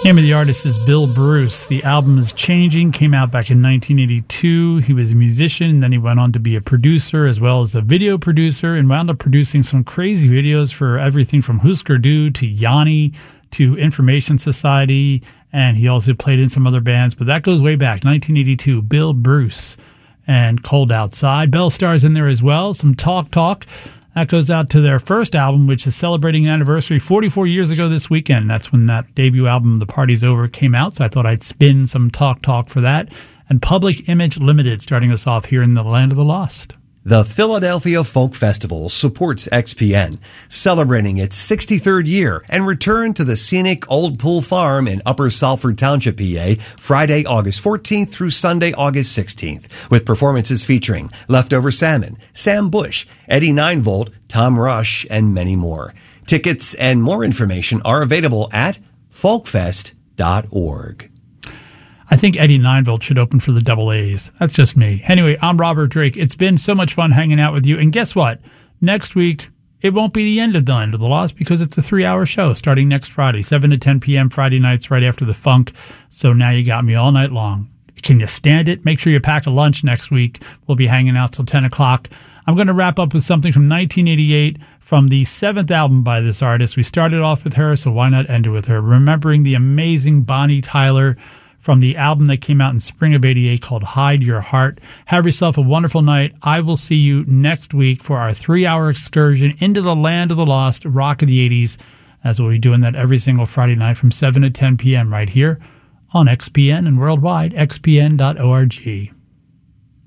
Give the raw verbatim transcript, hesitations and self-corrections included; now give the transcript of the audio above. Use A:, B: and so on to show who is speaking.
A: Name of the artist is Bill Bruce. The album is Changing, came out back in nineteen eighty-two. He was a musician, and then he went on to be a producer as well as a video producer, and wound up producing some crazy videos for everything from Husker Du to Yanni to Information Society, and he also played in some other bands, but that goes way back, nineteen eighty-two, Bill Bruce and Cold Outside. Bell Star's in there as well, some Talk Talk. That goes out to their first album, which is celebrating an anniversary forty-four years ago this weekend. That's when that debut album, The Party's Over, came out, so I thought I'd spin some Talk Talk for that. And Public Image Limited starting us off here in the Land of the Lost.
B: The Philadelphia Folk Festival supports X P N, celebrating its sixty-third year and return to the scenic Old Pool Farm in Upper Salford Township, P A, Friday, August fourteenth through Sunday, August sixteenth, with performances featuring Leftover Salmon, Sam Bush, Eddie nine volt, Tom Rush, and many more. Tickets and more information are available at folkfest dot org.
A: I think Eddie nine volt should open for the Double A's. That's just me. Anyway, I'm Robert Drake. It's been so much fun hanging out with you. And guess what? Next week, it won't be the end of the Land of the Lost because it's a three-hour show starting next Friday, seven to ten p.m. Friday nights right after the funk. So now you got me all night long. Can you stand it? Make sure you pack a lunch next week. We'll be hanging out till ten o'clock. I'm going to wrap up with something from nineteen eighty-eight from the seventh album by this artist. We started off with her, so why not end it with her? Remembering the amazing Bonnie Tyler from the album that came out in spring of eighty-eight called Hide Your Heart. Have yourself a wonderful night. I will see you next week for our three-hour excursion into the Land of the Lost, Rock of the eighties, as we'll be doing that every single Friday night from seven to ten p.m. right here on X P N and worldwide, x p n dot org.